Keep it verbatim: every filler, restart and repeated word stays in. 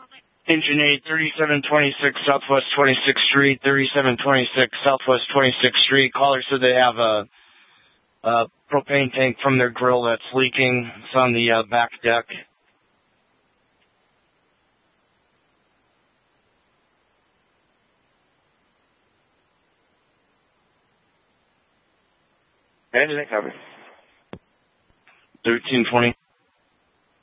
Engine eight, thirty-seven twenty-six Southwest twenty-sixth Street, thirty-seven twenty-six Southwest twenty-sixth Street. Caller said they have a, a propane tank from their grill that's leaking. It's on the uh, back deck. Engine eight, copy. thirteen twenty.